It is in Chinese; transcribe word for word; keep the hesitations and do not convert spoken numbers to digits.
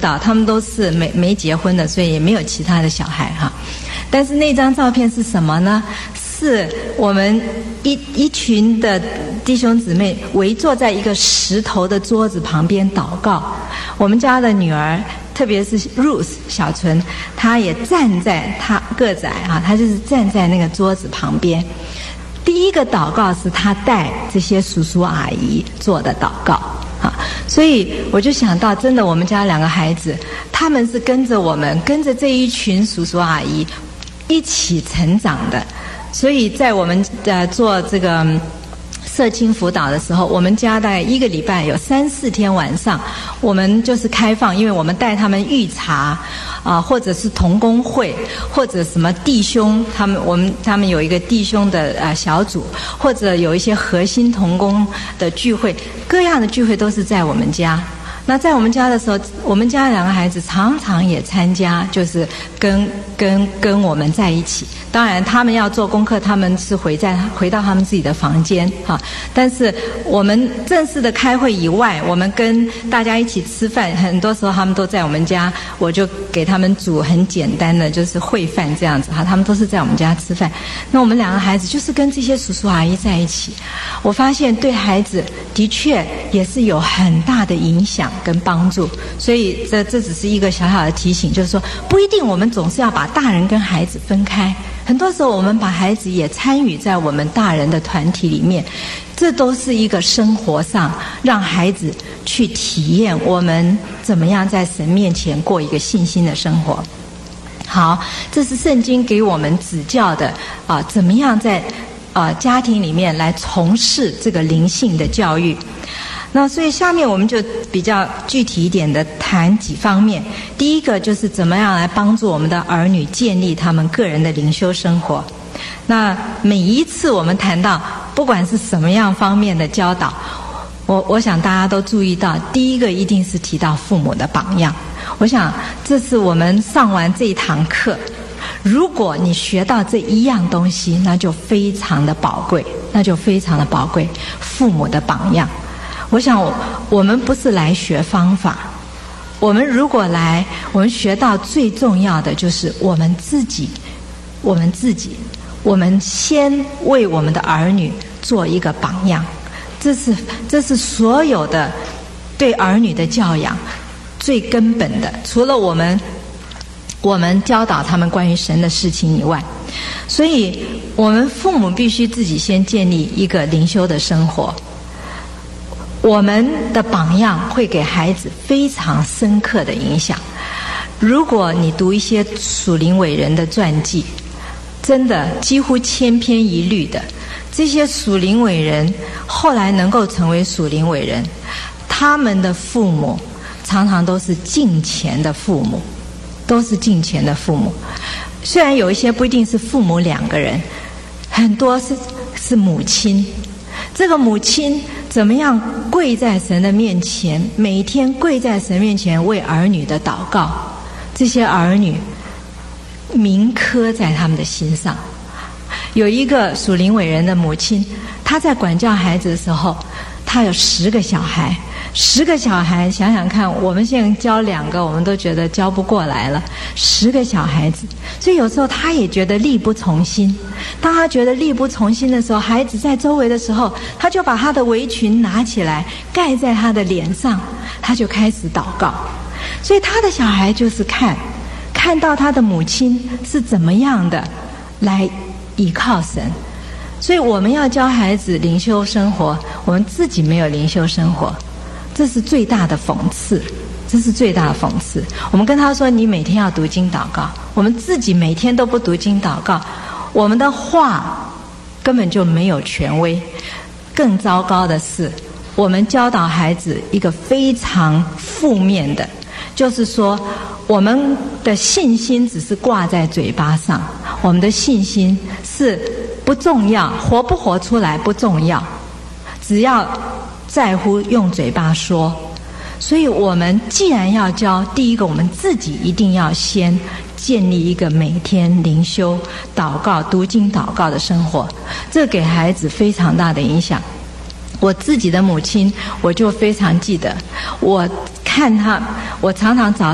导，他们都是没没结婚的，所以也没有其他的小孩哈。但是那张照片是什么呢？是我们一一群的弟兄姊妹围坐在一个石头的桌子旁边祷告。我们家的女儿，特别是 Ruth 小纯，她也站在，她个子矮啊，她就是站在那个桌子旁边。第一个祷告是她带这些叔叔阿姨做的祷告啊，所以我就想到，真的我们家两个孩子，他们是跟着我们，跟着这一群叔叔阿姨一起成长的。所以在我们呃做这个社青辅导的时候，我们家大概一个礼拜有三四天晚上，我们就是开放，因为我们带他们预查啊、呃，或者是同工会，或者什么弟兄，他们我们他们有一个弟兄的呃小组，或者有一些核心同工的聚会，各样的聚会都是在我们家。那在我们家的时候，我们家两个孩子常常也参加，就是跟跟跟我们在一起。当然，他们要做功课，他们是回在回到他们自己的房间哈。但是我们正式的开会以外，我们跟大家一起吃饭，很多时候他们都在我们家，我就给他们煮很简单的就是烩饭这样子哈，他们都是在我们家吃饭。那我们两个孩子就是跟这些叔叔阿姨在一起，我发现对孩子的确也是有很大的影响跟帮助。所以这这只是一个小小的提醒，就是说不一定我们总是要把大人跟孩子分开，很多时候我们把孩子也参与在我们大人的团体里面，这都是一个生活上让孩子去体验我们怎么样在神面前过一个信心的生活。好，这是圣经给我们指教的啊、呃，怎么样在啊、呃、家庭里面来从事这个灵性的教育。那所以下面我们就比较具体一点的谈几方面。第一个就是怎么样来帮助我们的儿女建立他们个人的灵修生活。那每一次我们谈到不管是什么样方面的教导，我我想大家都注意到，第一个一定是提到父母的榜样。我想这是我们上完这一堂课，如果你学到这一样东西，那就非常的宝贵，那就非常的宝贵。父母的榜样，我想我我们不是来学方法，我们如果来，我们学到最重要的就是我们自己，我们自己，我们先为我们的儿女做一个榜样。这是这是所有的对儿女的教养最根本的，除了我们我们教导他们关于神的事情以外，所以我们父母必须自己先建立一个灵修的生活。我们的榜样会给孩子非常深刻的影响。如果你读一些属灵伟人的传记，真的几乎千篇一律的，这些属灵伟人后来能够成为属灵伟人，他们的父母常常都是敬虔的父母，都是敬虔的父母。虽然有一些不一定是父母两个人，很多是是母亲。这个母亲怎么样跪在神的面前，每天跪在神面前为儿女的祷告，这些儿女铭刻在他们的心上。有一个属灵伟人的母亲，她在管教孩子的时候，她有十个小孩，十个小孩，想想看，我们现在教两个，我们都觉得教不过来了，十个小孩子，所以有时候他也觉得力不从心。当他觉得力不从心的时候，孩子在周围的时候，他就把他的围裙拿起来盖在他的脸上，他就开始祷告。所以他的小孩就是看看到他的母亲是怎么样的来依靠神。所以我们要教孩子灵修生活，我们自己没有灵修生活，这是最大的讽刺，这是最大的讽刺。我们跟他说你每天要读经祷告，我们自己每天都不读经祷告，我们的话根本就没有权威。更糟糕的是，我们教导孩子一个非常负面的，就是说我们的信心只是挂在嘴巴上，我们的信心是不重要，活不活出来不重要，只要在乎用嘴巴说。所以我们既然要教，第一个我们自己一定要先建立一个每天灵修、祷告、读经祷告的生活，这给孩子非常大的影响。我自己的母亲，我就非常记得，我看她，我常常找